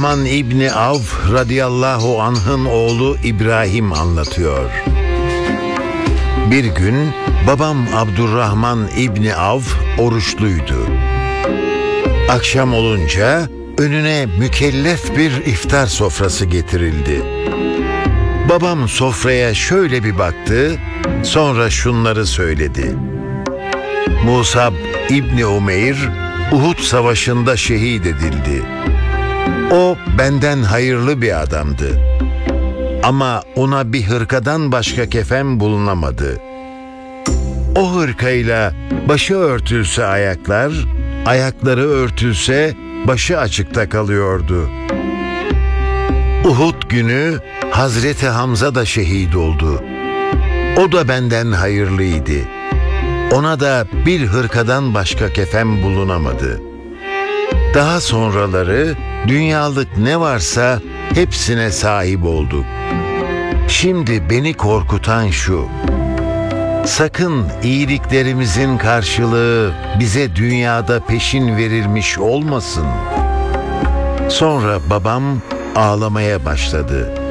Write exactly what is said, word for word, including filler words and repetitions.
Abdurrahman İbni Avf radıyallahu anh'ın oğlu İbrahim anlatıyor. Bir gün babam Abdurrahman İbni Avf oruçluydu. Akşam olunca önüne mükellef bir iftar sofrası getirildi. Babam sofraya şöyle bir baktı, sonra şunları söyledi. Musab İbni Umeyr, Uhud Savaşı'nda şehit edildi. O benden hayırlı bir adamdı. Ama ona bir hırkadan başka kefen bulunamadı. O hırkayla başı örtülse ayaklar, ayakları örtülse başı açıkta kalıyordu. Uhud günü Hazreti Hamza da şehit oldu. O da benden hayırlıydı. Ona da bir hırkadan başka kefen bulunamadı. Daha sonraları dünyalık ne varsa hepsine sahip olduk. Şimdi beni korkutan şu: sakın iyiliklerimizin karşılığı bize dünyada peşin verilmiş olmasın. Sonra babam ağlamaya başladı.